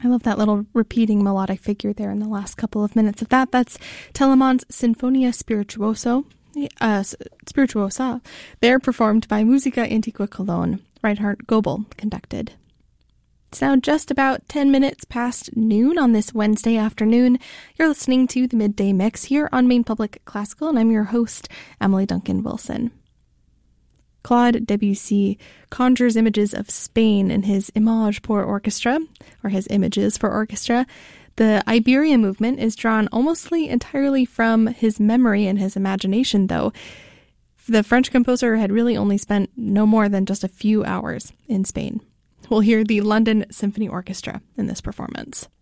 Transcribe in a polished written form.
I love that little repeating melodic figure there in the last couple of minutes of that. That's Telemann's Sinfonia Spirituosa. They're performed by Musica Antiqua Cologne. Reinhard Goebel conducted. It's now just about 10 minutes past noon on this Wednesday afternoon. You're listening to the Midday Mix here on Maine Public Classical, and I'm your host, Emily Duncan Wilson. Claude Debussy conjures images of Spain in his Images pour orchestra, or his Images for Orchestra. The Iberia movement is drawn almost entirely from his memory and his imagination, though. The French composer had really only spent no more than just a few hours in Spain. We'll hear the London Symphony Orchestra in this performance.